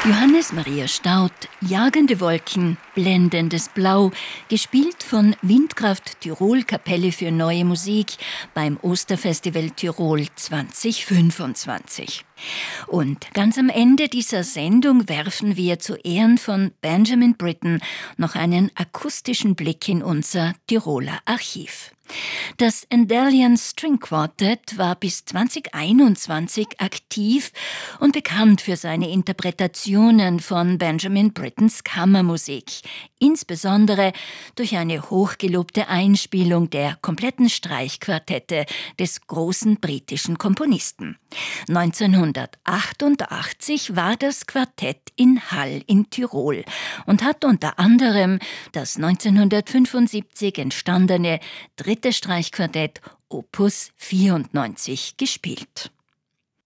Johannes Maria Staudt, Jagende Wolken, blendendes Blau, gespielt von Windkraft Tirol Kapelle für Neue Musik beim Osterfestival Tirol 2025. Und ganz am Ende dieser Sendung werfen wir zu Ehren von Benjamin Britten noch einen akustischen Blick in unser Tiroler Archiv. Das Endellion String Quartet war bis 2021 aktiv und bekannt für seine Interpretationen von Benjamin Brittens Kammermusik, insbesondere durch eine hochgelobte Einspielung der kompletten Streichquartette des großen britischen Komponisten. 1988 war das Quartett in Hall in Tirol und hat unter anderem das 1975 entstandene dritte Streichquartett Opus 94 gespielt.